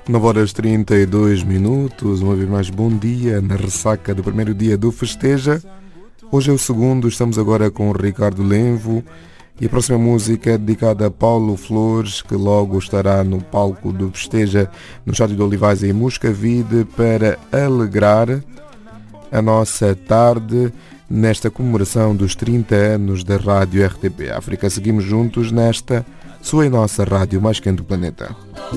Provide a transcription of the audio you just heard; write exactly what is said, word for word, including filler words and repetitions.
nove horas e trinta e dois minutos, uma vez mais bom dia na ressaca do primeiro dia do Festeja. Hoje é o segundo, estamos agora com o Ricardo Lenvo e a próxima música é dedicada a Paulo Flores, que logo estará no palco do Festeja no Estádio de Olivais em Moscavide para alegrar a nossa tarde nesta comemoração dos trinta anos da Rádio R T P África. Seguimos juntos nesta sua e nossa rádio mais quente do planeta.